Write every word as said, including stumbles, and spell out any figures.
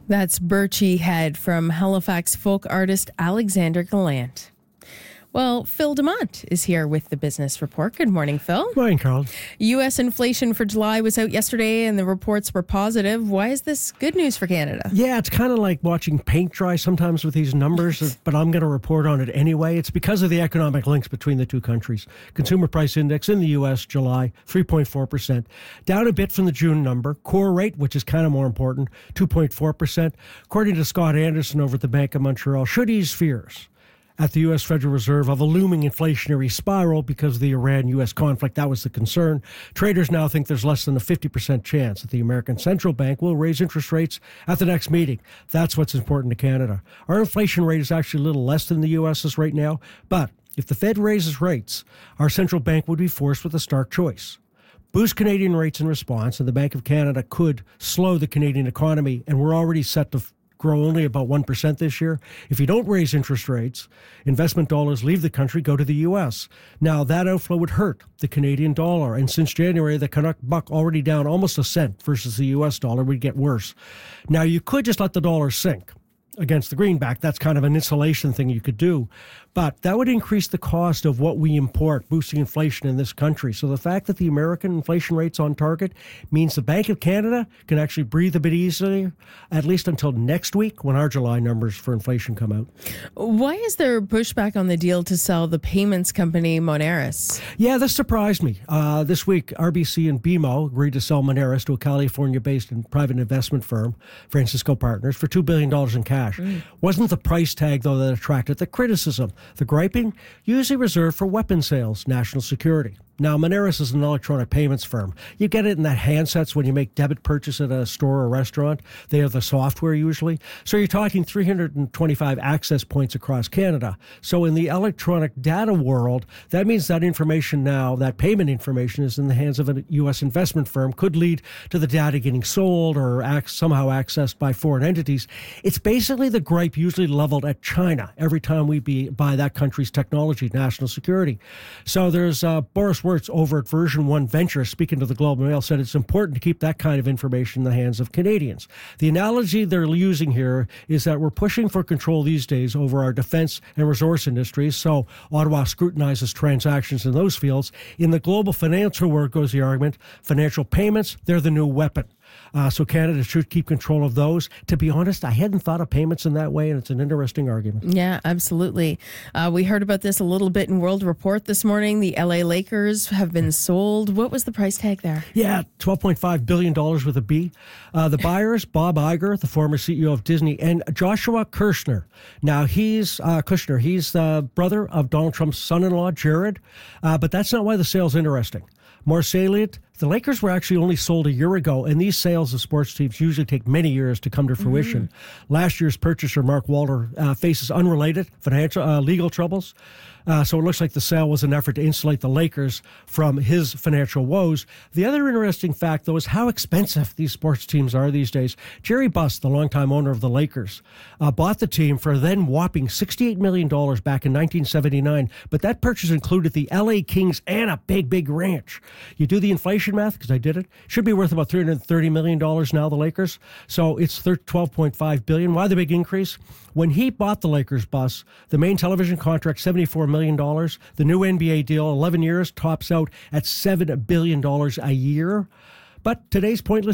That's Birchie Head from Halifax folk artist Alexander Gallant. Well, Phil Demont is here with the Business Report. Good morning, Phil. Morning, Carl. U S inflation for July was out yesterday and the reports were positive. Why is this good news for Canada? Yeah, it's kind of like watching paint dry sometimes with these numbers, but I'm going to report on it anyway. It's because of the economic links between the two countries. Consumer Price Index in the U S, July, three point four percent. Down a bit from the June number. Core rate, which is kind of more important, two point four percent. According to Scott Anderson over at the Bank of Montreal, should ease fears at the U S Federal Reserve of a looming inflationary spiral because of the Iran-U S conflict. That was the concern. Traders now think there's less than a fifty percent chance that the American Central Bank will raise interest rates at the next meeting. That's what's important to Canada. Our inflation rate is actually a little less than the U S's right now, but if the Fed raises rates, our central bank would be forced with a stark choice. Boost Canadian rates in response, and the Bank of Canada could slow the Canadian economy, and we're already set to grow only about one percent this year. If you don't raise interest rates, investment dollars leave the country, go to the U S. Now, that outflow would hurt the Canadian dollar. And since January, the Canuck buck already down almost a cent versus the U S dollar would get worse. Now, you could just let the dollar sink against the greenback. That's kind of an insulation thing you could do. But that would increase the cost of what we import, boosting inflation in this country. So the fact that the American inflation rate's on target means the Bank of Canada can actually breathe a bit easier, at least until next week when our July numbers for inflation come out. Why is there pushback on the deal to sell the payments company Moneris? Yeah, this surprised me. Uh, this week, R B C and B M O agreed to sell Moneris to a California-based and private investment firm, Francisco Partners, for two billion dollars in cash. Mm. Wasn't the price tag, though, that attracted the criticism. The griping, usually reserved for weapons sales, national security. Now, Moneris is an electronic payments firm. You get it in that handsets when you make debit purchase at a store or restaurant. They have the software usually. So you're talking three hundred twenty-five access points across Canada. So in the electronic data world, that means that information now, that payment information is in the hands of a U S investment firm, could lead to the data getting sold or ac- somehow accessed by foreign entities. It's basically the gripe usually leveled at China every time we be, buy that country's technology, national security. So there's uh, Boris Wirtz over at Version one Ventures, speaking to the Globe and Mail, said it's important to keep that kind of information in the hands of Canadians. The analogy they're using here is that we're pushing for control these days over our defense and resource industries, so Ottawa scrutinizes transactions in those fields. In the global financial world, goes the argument, financial payments, they're the new weapon. Uh, so Canada should keep control of those. To be honest, I hadn't thought of payments in that way, and it's an interesting argument. Yeah, absolutely. Uh, we heard about this a little bit in World Report this morning. The L A Lakers have been sold. What was the price tag there? Yeah, twelve point five billion dollars with a B. Uh, the buyers, Bob Iger, the former C E O of Disney, and Joshua Kushner. Now, he's uh, Kushner. He's the brother of Donald Trump's son-in-law, Jared. Uh, but that's not why the sale's interesting. More salient, the Lakers were actually only sold a year ago, and these sales of sports teams usually take many years to come to fruition. Mm-hmm. Last year's purchaser, Mark Walter, uh, faces unrelated financial uh, legal troubles. Uh, so it looks like the sale was an effort to insulate the Lakers from his financial woes. The other interesting fact, though, is how expensive these sports teams are these days. Jerry Buss, the longtime owner of the Lakers, uh, bought the team for a then whopping sixty-eight million dollars back in nineteen seventy-nine, but that purchase included the L A Kings and a big, big ranch. You do the inflation math, because I did it, should be worth about three hundred thirty million dollars now, the Lakers. So it's twelve point five billion dollars. Why the big increase? When he bought the Lakers, Buss, the main television contract, seventy-four million dollars. The new N B A deal, eleven years, tops out at seven billion dollars a year. But today's pointless